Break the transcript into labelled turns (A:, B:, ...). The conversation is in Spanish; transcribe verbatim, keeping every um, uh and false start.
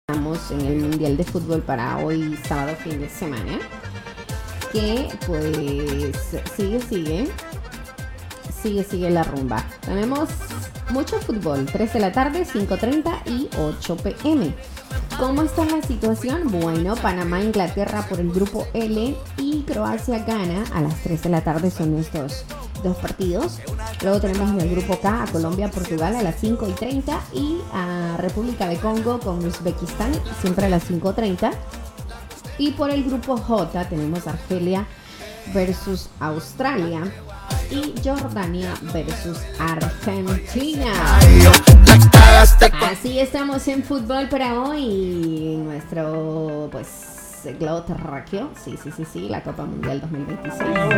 A: Estamos en el Mundial de Fútbol para hoy, sábado, fin de semana, que pues sigue, sigue, sigue, sigue la rumba. Tenemos mucho fútbol, tres de la tarde, cinco treinta y ocho pe eme. ¿Cómo está la situación? Bueno, Panamá, Inglaterra por el grupo L y Croacia gana a las tres de la tarde, son estos dos partidos. Luego tenemos en el grupo K a Colombia, Portugal a las cinco y treinta y a República de Congo con Uzbekistán siempre a las cinco treinta. Y por el grupo J tenemos Argelia versus Australia y Jordania versus Argentina. Así estamos en fútbol para hoy, en nuestro pues globo terráqueo. Sí, sí, sí, sí, la Copa Mundial dos mil veintiséis.